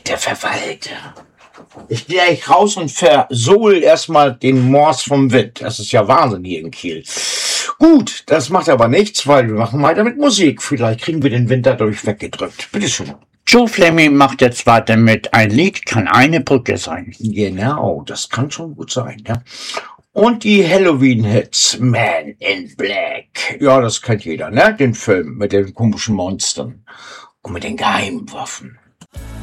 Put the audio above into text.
Der Verwalter. Ich gehe gleich raus und versohl erstmal den Mors vom Wind. Das ist ja Wahnsinn hier in Kiel. Gut, das macht aber nichts, weil wir machen weiter mit Musik. Vielleicht kriegen wir den Wind dadurch weggedrückt. Bitteschön. Joe Fleming macht jetzt weiter mit Ein Lied kann eine Brücke sein. Genau, das kann schon gut sein, ja. Und die Halloween-Hits Man in Black. Ja, das kennt jeder, ne? Den Film mit den komischen Monstern und mit den geheimen Waffen.